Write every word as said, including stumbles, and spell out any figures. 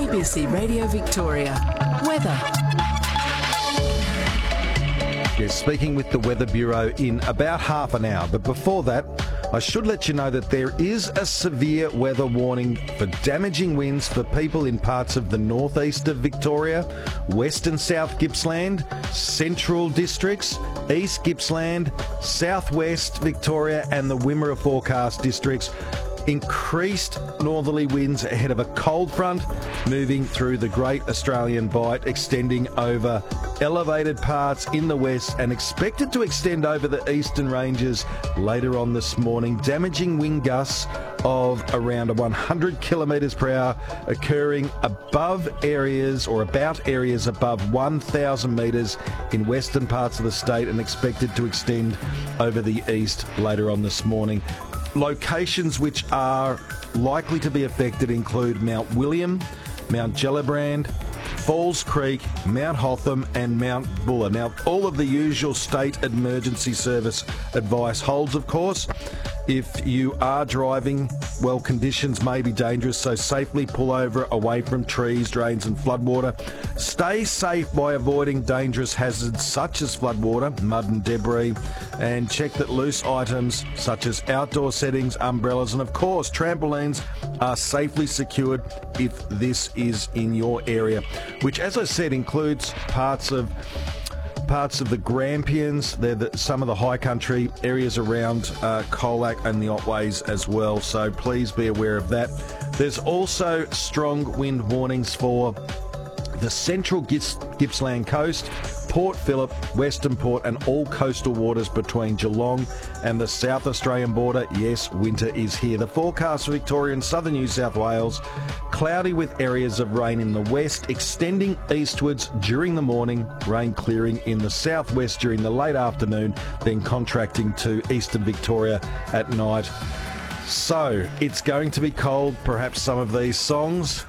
B C Radio Victoria. Weather. Yes, speaking with the Weather Bureau in about half an hour. But before that, I should let you know that there is a severe weather warning for damaging winds for people in parts of the northeast of Victoria, west and south Gippsland, central districts, east Gippsland, southwest Victoria and the Wimmera forecast districts. Increased northerly winds ahead of a cold front moving through the Great Australian Bight, extending over elevated parts in the west and expected to extend over the eastern ranges later on this morning, damaging wind gusts of around one hundred kilometres per hour occurring above areas or about areas above one thousand metres in western parts of the state and expected to extend over the east later on this morning. Locations which are likely to be affected include Mount William, Mount Gellibrand, Falls Creek, Mount Hotham and Mount Buller. Now, all of the usual state emergency service advice holds, of course. If you are driving, well, conditions may be dangerous, so safely pull over away from trees, drains and floodwater. Stay safe by avoiding dangerous hazards such as floodwater, mud and debris, and check that loose items such as outdoor settings, umbrellas and, of course, trampolines are safely secured if this is in your area, which, as I said, includes parts of parts of the Grampians. They're the, some of the high country areas around uh, Colac and the Otways as well, so please be aware of that. There's also strong wind warnings for the central Gips- Gippsland coast, Port Phillip, Western Port and all coastal waters between Geelong and the South Australian border. Yes, winter is here. The forecast for Victoria and southern New South Wales, cloudy with areas of rain in the west, extending eastwards during the morning, rain clearing in the southwest during the late afternoon, then contracting to eastern Victoria at night. So, it's going to be cold. Perhaps some of these songs